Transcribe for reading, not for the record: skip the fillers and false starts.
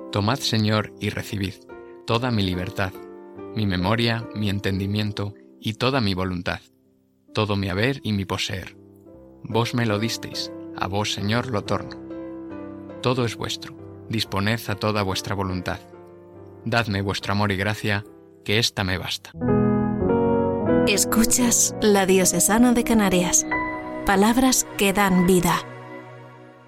Tomad, Señor, y recibid toda mi libertad, mi memoria, mi entendimiento y toda mi voluntad, todo mi haber y mi poseer. Vos me lo disteis, a vos, Señor, lo torno. Todo es vuestro, disponed a toda vuestra voluntad. Dadme vuestro amor y gracia, que ésta me basta. Escuchas La Diocesana de Canarias. Palabras que dan vida.